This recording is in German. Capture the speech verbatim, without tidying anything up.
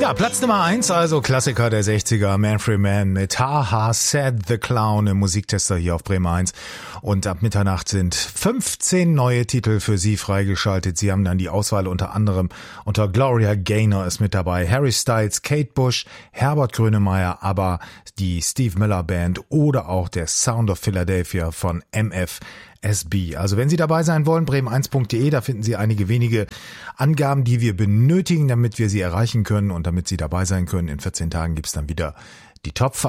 Ja, Platz Nummer eins, also Klassiker der sechziger, Manfred Mann mit Haha Said the Clown im Musiktester hier auf Bremen eins. Und ab Mitternacht sind fünfzehn neue Titel für Sie freigeschaltet. Sie haben dann die Auswahl unter anderem unter Gloria Gaynor ist mit dabei, Harry Styles, Kate Bush, Herbert Grönemeyer, aber die Steve Miller Band oder auch der Sound of Philadelphia von M F S B. Also wenn Sie dabei sein wollen, bremen eins punkt de, da finden Sie einige wenige Angaben, die wir benötigen, damit wir Sie erreichen können und damit Sie dabei sein können. In vierzehn Tagen gibt's dann wieder die Top